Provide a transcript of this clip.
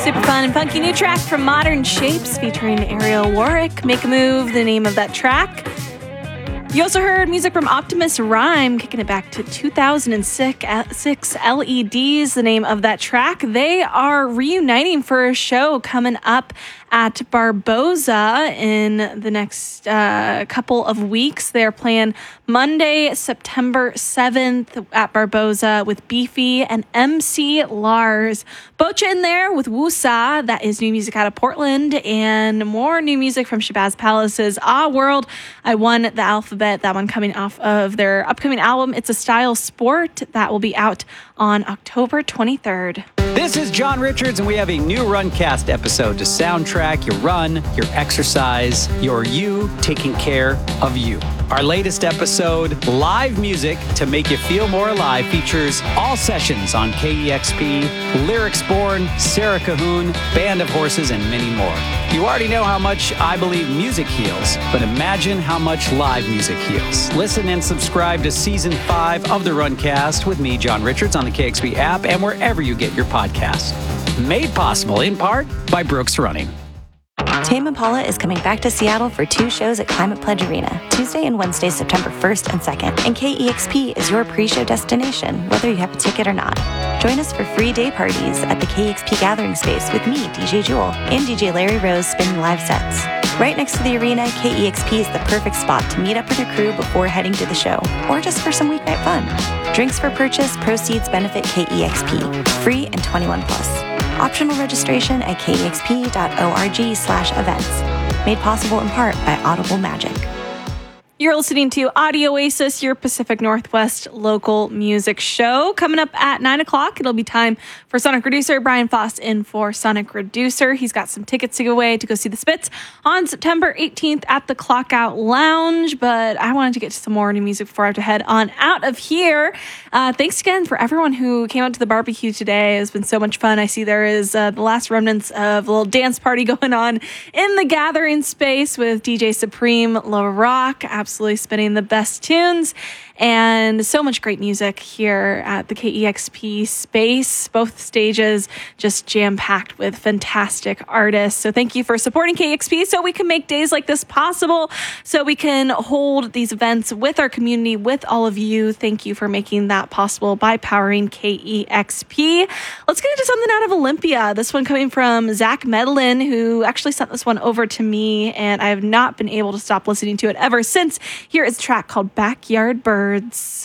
Super fun and funky new track from Modern Shapes featuring Ariel Warwick. Make a Move, the name of that track. You also heard music from Optimus Rhyme, kicking it back to 2006. LEDs, the name of that track. They are reuniting for a show coming up at Barboza in the next couple of weeks. They're playing Monday, September 7th at Barboza with Beefy and MC Lars. Bocha in there with Wusa, that is new music out of Portland, and more new music from Shabazz Palace's Ah World. I Won the Alphabet, that one coming off of their upcoming album, It's a Style Sport, that will be out on October 23rd. This is John Richards, and we have a new Runcast episode to soundtrack your run, your exercise, your you taking care of you. Our latest episode, Live Music to Make You Feel More Alive, features all sessions on KEXP, Lyrics Born, Sarah Cahoon, Band of Horses, and many more. You already know how much I believe music heals, but imagine how much live music heals. Listen and subscribe to Season 5 of the Runcast with me, John Richards, on the KEXP app and wherever you get your podcasts. Made possible, in part, by Brooks Running. Tame Impala is coming back to Seattle for 2 shows at Climate Pledge Arena, Tuesday and Wednesday, September 1st and 2nd, and KEXP is your pre-show destination, whether you have a ticket or not. Join us for free day parties at the KEXP Gathering Space with me, DJ Jewel, and DJ Larry Rose spinning live sets. Right next to the arena, KEXP is the perfect spot to meet up with your crew before heading to the show, or just for some weeknight fun. Drinks for purchase, proceeds benefit KEXP. Free and 21 plus. Optional registration at kexp.org/events. Made possible in part by Audible Magic. You're listening to Audio Oasis, your Pacific Northwest local music show. Coming up at 9 o'clock, it'll be time for Sonic Reducer. Brian Foss in for Sonic Reducer. He's got some tickets to give away to go see the Spits on September 18th at the Clockout Lounge. But I wanted to get to some more new music before I have to head on out of here. Thanks again for everyone who came out to the barbecue today. It's been so much fun. I see there is the last remnants of a little dance party going on in the gathering space with DJ Supreme, La Rock, absolutely spinning the best tunes, and so much great music here at the KEXP space. Both stages just jam-packed with fantastic artists. So thank you for supporting KEXP so we can make days like this possible, so we can hold these events with our community, with all of you. Thank you for making that possible by powering KEXP. Let's get into something out of Olympia. This one coming from Zach Medlin, who actually sent this one over to me, and I have not been able to stop listening to it ever since. Here is a track called Backyard Birds.